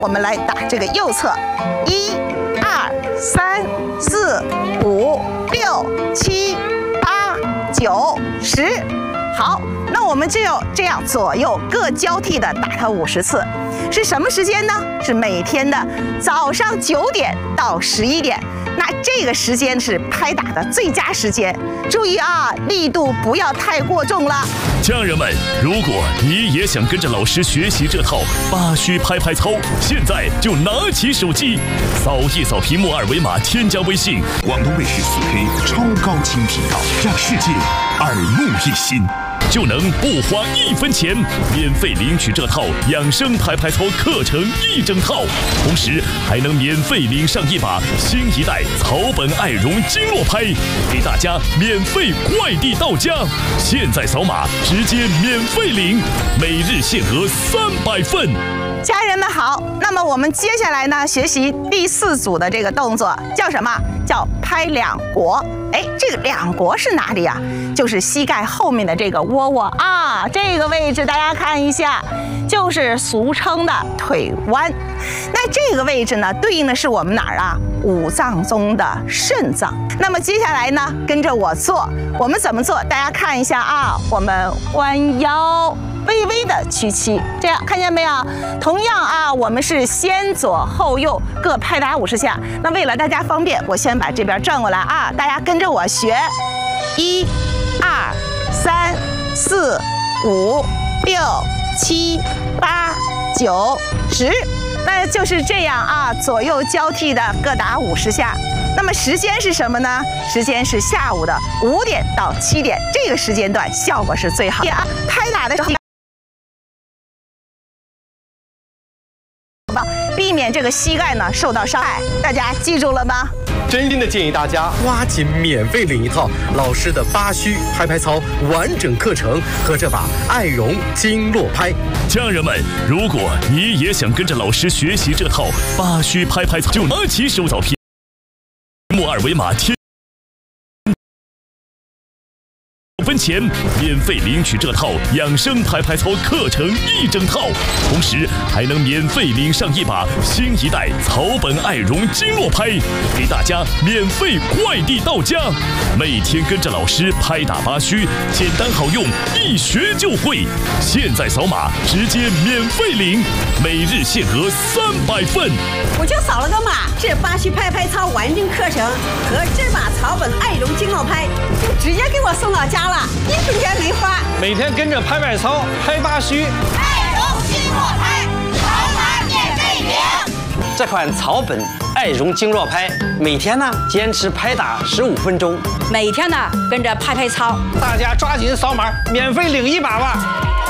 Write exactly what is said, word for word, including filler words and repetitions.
我们来打这个右侧，一、二、三、四、五、六、七、八、九、十。好，那我们就要这样左右各交替的打它五十次。是什么时间呢？是每天的早上九点到十一点。那这个时间是拍打的最佳时间。注意啊，力度不要太过重了。 家人们，如果你也想跟着老师学习这套八虚拍拍操，现在就拿起手机，扫一扫屏幕二维码，添加微信广东卫视四 K 超高清频道，让世界耳目一新， 就能不花一分钱免费领取这套养生拍拍操课程一整套，同时还能免费领上一把新一代草本爱绒经络拍，给大家免费快递到家。现在扫码直接免费领，每日限额三百份。 家人们好，那么我们接下来呢，学习第四组的这个动作叫什么？叫拍两国。哎，这个两国是哪里啊？就是膝盖后面的这个窝窝啊，这个位置大家看一下，就是俗称的腿弯。那这个位置呢，对应的是我们哪儿啊？五脏中的肾脏。那么接下来呢，跟着我做，我们怎么做？大家看一下啊，我们弯腰。微微的屈膝，这样看见没有？同样啊，我们是先左后右各拍打五十下。那为了大家方便，我先把这边转过来啊，大家跟着我学，一、二、三、四、五、六、七、八、九、十，那就是这样啊，左右交替的各打五十下。那么时间是什么呢？时间是下午的五点到七点，这个时间段效果是最好的。拍打的时候。避免这个膝盖呢受到伤害，大家记住了吗？ 真心的建议大家抓紧免费领一套老师的八虚拍拍操完整课程和这把爱绒经络拍。 家人们，如果你也想跟着老师学习这套八虚拍拍操，就拿起手扫屏幕二维码贴。分钱免费领取这套养生拍拍操课程一整套，同时还能免费领上一把新一代草本爱绒经络拍，给大家免费快递到家。每天跟着老师拍打八虚，简单好用，一学就会。现在扫码直接免费领，每日限额三百份。 我就扫了个码，这八虚拍拍操完整课程和这把草本爱绒经络拍就直接给我送到家了。一分钱没花， 每天跟着拍拍操、拍八虚， 爱绒经络拍，扫码免费领。 这款草本爱绒经络拍，每天呢坚持拍打十五分钟， 每天呢跟着拍拍操， 大家抓紧扫码，免费领一把吧。